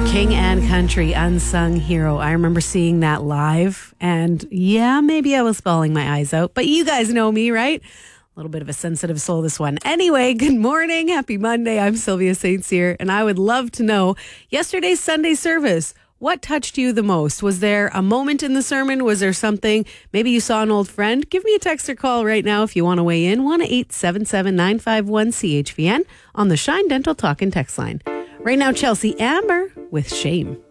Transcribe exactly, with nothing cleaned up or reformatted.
King and Country, Unsung Hero. I remember seeing that live, and yeah, maybe I was bawling my eyes out, but you guys know me, right? A little bit of a sensitive soul, this one. Anyway, good morning. Happy Monday. I'm Sylvia Saint Cyr, and I would love to know yesterday's Sunday service. What touched you the most? Was there a moment in the sermon? Was there something? Maybe you saw an old friend? Give me a text or call right now if you want to weigh in. one eight seven seven, nine five one, C H V N on the Shine Dental Talk and Text line. Right now, Chelsea Amber with Shame.